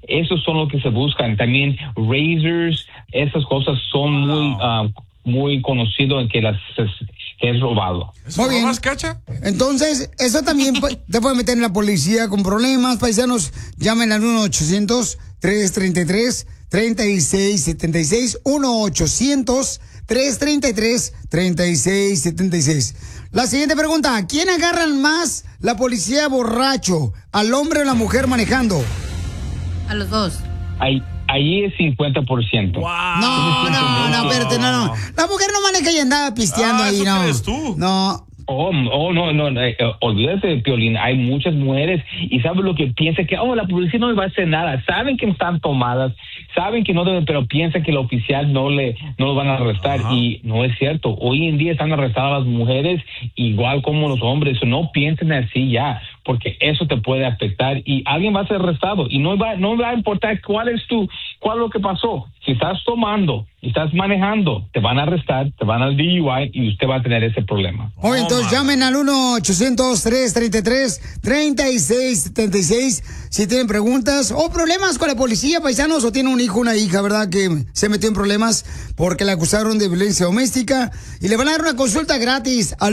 esos son los que se buscan. También razors, esas cosas son muy conocidos en que es robado. Muy bien. Cacha? Entonces, eso también te puede meter en la policía con problemas. Paisanos, llamen al 1-800-333-3676. 1-800-333-3676. La siguiente pregunta: ¿quién agarran más la policía borracho? ¿Al hombre o la mujer manejando? A los dos. Ahí es 50%. Wow. No, espérate, no. La mujer no maneja y anda pisteando ahí, ¿eso no. crees tú? No. No, olvídate, Piolín, hay muchas mujeres y saben lo que piensan, que la policía no le va a hacer nada, saben que están tomadas, saben que no deben, pero piensan que el oficial no lo van a arrestar. Ajá. Y no es cierto. Hoy en día están arrestadas las mujeres igual como los hombres. No piensen así ya, porque eso te puede afectar y alguien va a ser arrestado y no va a importar cuál es lo que pasó. Si estás tomando y estás manejando, te van a arrestar, te van al DUI y usted va a tener ese problema. Oye, entonces llamen al 1-800-333-3676 si tienen preguntas o problemas con la policía, paisanos, o tienen un hijo o una hija, ¿verdad?, que se metió en problemas porque la acusaron de violencia doméstica y le van a dar una consulta gratis al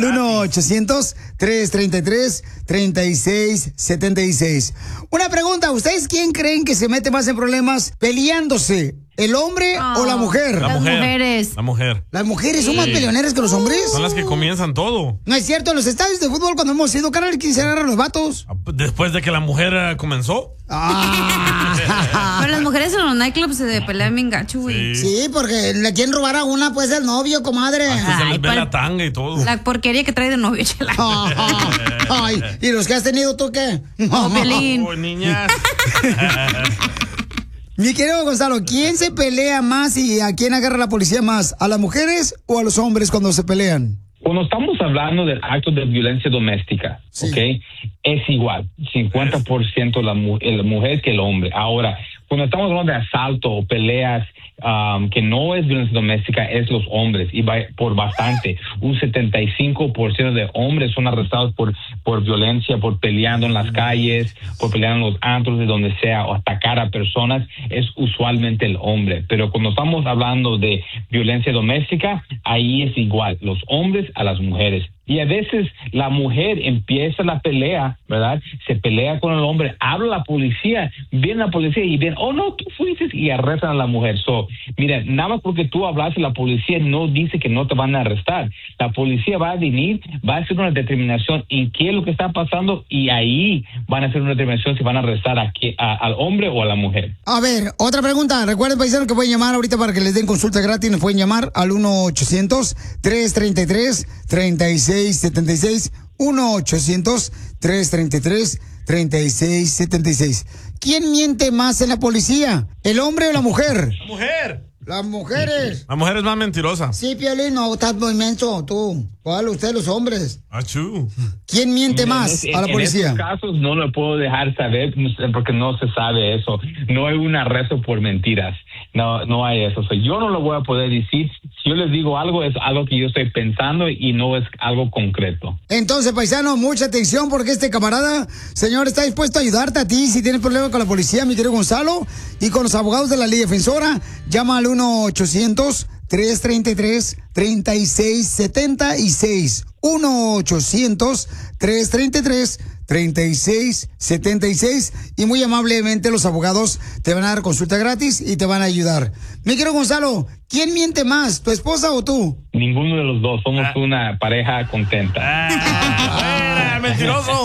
1-800-333-3676. Una pregunta: ¿ustedes quién creen que se mete más en problemas peleándose? ¿El hombre o la mujer? Las mujeres. La mujer. ¿Las mujeres son más peleoneras que los hombres? Son las que comienzan todo. No es cierto, en los estadios de fútbol cuando hemos ido, carnal, ¿quién se agarra a los vatos? Después de que la mujer comenzó. Pero las mujeres en los nightclubs se pelean bien gacho, güey. Sí, porque le quieren robar a una, pues, el novio, comadre. Hasta se les ve la tanga y todo. La porquería que trae de novio, chela. Ay, ¿y los que has tenido tú qué? Pelín. Oh, niñas. Mi querido Gonzalo, ¿quién se pelea más y a quién agarra la policía más? ¿A las mujeres o a los hombres cuando se pelean? Cuando estamos hablando del acto de violencia doméstica, sí, ¿ok? Es igual, 50% la mujer que el hombre. Ahora, cuando estamos hablando de asalto o peleas que no es violencia doméstica, es los hombres, y por bastante. Un 75% de hombres son arrestados por violencia, por peleando en las calles, por pelear en los antros, de donde sea, o atacar a personas, es usualmente el hombre. Pero cuando estamos hablando de violencia doméstica, ahí es igual, los hombres a las mujeres. Y a veces la mujer empieza la pelea, ¿verdad? Se pelea con el hombre, habla a la policía, viene la policía y ven, no, tú fuiste, y arrestan a la mujer. Mira, nada más porque tú hablaste, la policía no dice que no te van a arrestar. La policía va a venir, va a hacer una determinación en qué es lo que está pasando y ahí van a hacer una determinación si van a arrestar al hombre o a la mujer. A ver, otra pregunta. Recuerden, paisanos, que pueden llamar ahorita para que les den consulta gratis. Nos pueden llamar al 1-800-333-3676. 1-800-333-3676. ¿Quién miente más en la policía? ¿El hombre o la mujer? La mujer. Las mujeres. La mujer es más mentirosa. Sí, Piolín, no, estás muy inmenso, tú. ¿Cuál? Ustedes los hombres. Achú. ¿Quién miente más a la policía? En estos casos no lo puedo dejar saber porque no se sabe eso. No hay un arresto por mentiras. No hay eso. Yo no lo voy a poder decir. Si yo les digo algo, es algo que yo estoy pensando y no es algo concreto. Entonces, paisano, mucha atención porque este camarada, señor, está dispuesto a ayudarte a ti si tienes problemas con la policía, mi querido Gonzalo, y con los abogados de la Ley Defensora. Llama al 1-800-333-3676. 1-800-333-3676. Y muy amablemente los abogados te van a dar consulta gratis y te van a ayudar. Mi querido Gonzalo, ¿quién miente más, tu esposa o tú? Ninguno de los dos. Somos una pareja contenta. ¡Mentiroso!